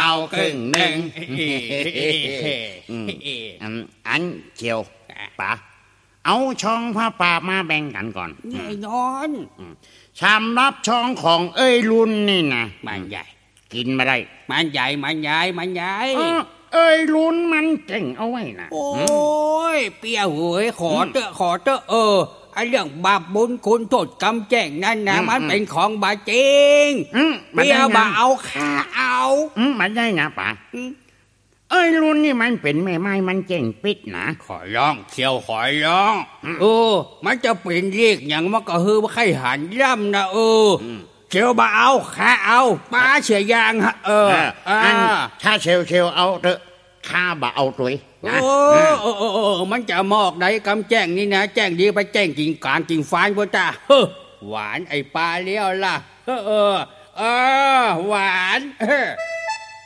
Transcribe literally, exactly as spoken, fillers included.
เอาครึ่งหนึ่งอันเชียวป๋าเอาช่องผ้าป่ามาแบ่งกันก่อนแน่นอนชามรับช่องของเอ้ยรุ่นนี่นะมันใหญ่กินมาได้มันใหญ่มันใหญ่มันใหญ่เอ้ยรุ่นมันเก่งเอาไว้นะโอ้ยเปียหวยขอเตอะขอเตอะเออไอ้เรื่องบาปบุญคุณโทษกรรมแจ้งนั่นนะมันเป็นของบาจริงเปียบาเอาข้าเอามันได้นะป๋าเอ้ยรุ่นนี่มันเป็นแม่ไม้มันเก่งปิดนะขอร้องเชียวขอร้องเออมันจะเป็นเรียกอย่างมันก็คือว่าไข่หันย่ำนะเออเชียวบาเอาข้าเอาป้าเฉียยางฮะเออถ้าเชียวเชียวเอาเถอะข้าบาเอาตัวโอ้โอ้โอ้มันจะมอกได้กำแจ้งนี่นะแจ้งดีไปแจ้งกิ่งการกิ่งฟ้านพ่อจ้าเฮ้อหวานไอ้ปลาเลี้ยวล่ะเออเออหวานเออ